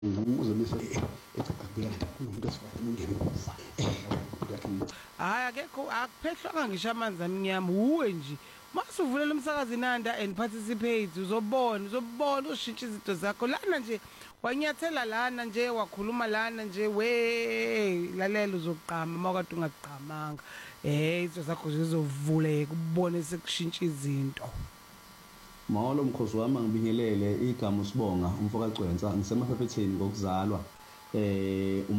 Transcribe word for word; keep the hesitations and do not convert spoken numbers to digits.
ngibuze bese ethi akubeka kunomuntu esifayo ungene kufa hayi akekho akuphehlwanga ngisho amanzi amnyama uwe nje masuvulela umsakazi Nanda and participate uzobona uzobona ushintsha izinto zakho lana nje wanyathela lana nje wakhuluma lana nje we lalela uzoqhama makade ungaqhamanga eh izinto zakho zizovuleka ubone sekushintsha izinto. Mawalo mkhosi wami ngibingelele igama uSibonga umfoka Cwensa ngisemaphepheteni ngokuzalwa eh